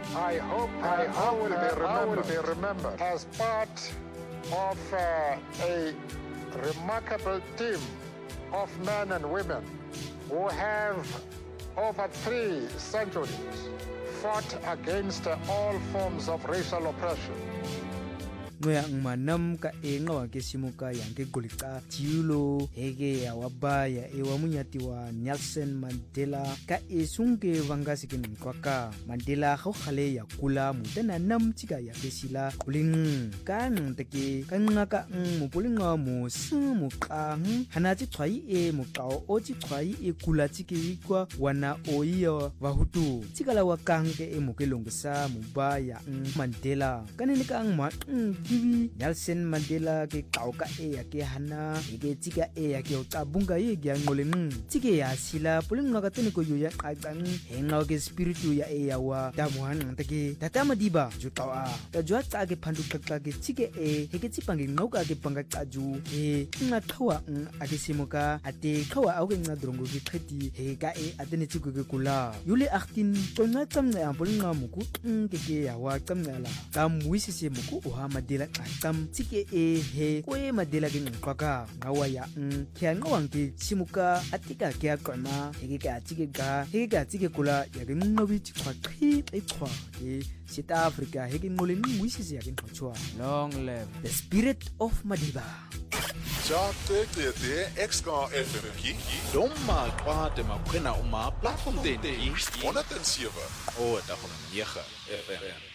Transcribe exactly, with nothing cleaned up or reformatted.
I hope I, I, will, uh, be remembered I will be remembered as part of uh, a remarkable team of men and women who have over three centuries fought against all forms of racial oppression. Ngoya ngmanam ka enga wa ke simuka yang ke golika tiulo hege ya wabaya e wa munyati wa Nelson Mandela ka esunge vangasi ke nkwaka Mandela go khale ya kula mutana nam tsika ya besila kuling ka nteke ka ngaka mo polinga mo mo kang hana tsi tshwai e mo kao o tsi tshwai e kula tsike kwa wana oia wa hutu tsikala wa kang ke e mo ke longsa mo ba ya Mandela kanene ka ngma Kiwi Nelson Mandela ke kauka e ya ke hana ke tsika e ya ke utabunga ye ya ngoleng tsike ya sila pulinga ka tene ko yo ya qaqang henga ke spiritu ya e ya wa tamuhan take tatama diba jutawa ta jwa tsa ke phandu qaqqa ke tsike e ke tsipange ngoka ke panga qaju e nga thawa a ke simuka ate khawa a ke nga drongo ke khati he ka e atene tsiko ke kula yule achtin tsona tsamna ya pulinga muku ke ke ya wa tsamela ka muisise muku o ha Mandela qam tsike e he ko e Mandela ke nqaka ngawa ya n ke ngawang ke simuka atika ke aqona he ke ka tsike ga he ka tsike kula ya ke ngobi tshwa qhi e tshwa ke South Africa he ke ngole muisise ya ke nqachwa long live the spirit of Madiba. Ja te te te extra F M ki domma kwate makhena uma platform te honderd en sewe o ta negen F M